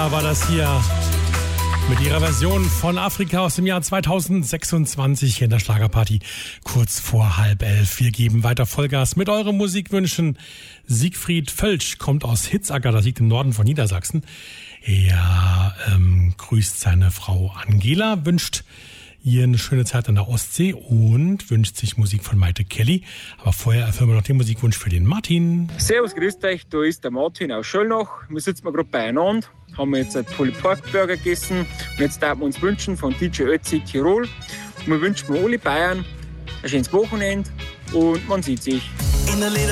Sia war das hier mit ihrer Version von Afrika aus dem Jahr 2026 hier in der Schlagerparty kurz vor 10:30. Wir geben weiter Vollgas mit euren Musikwünschen. Siegfried Völsch kommt aus Hitzacker, das liegt im Norden von Niedersachsen. Er grüßt seine Frau Angela, wünscht ihr eine schöne Zeit an der Ostsee und wünscht sich Musik von Maite Kelly. Aber vorher erfüllen wir noch den Musikwunsch für den Martin. Servus, grüßt euch, da ist der Martin aus Schöllnach. Wir sitzen gerade beieinander, haben jetzt einen Pulled Pork Burger gegessen und jetzt darf wir uns wünschen von DJ Ötzi Tirol. Und wir wünschen alle Bayern ein schönes Wochenende und man sieht sich.